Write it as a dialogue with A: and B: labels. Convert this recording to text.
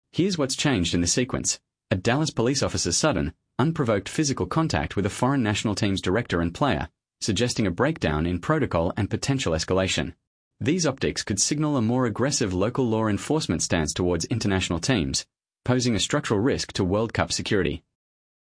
A: Here's what's changed in the sequence. A Dallas police officer's sudden, unprovoked physical contact with a foreign national team's director and player, suggesting a breakdown in protocol and potential escalation. These optics could signal a more aggressive local law enforcement stance towards international teams, posing a structural risk to World Cup security.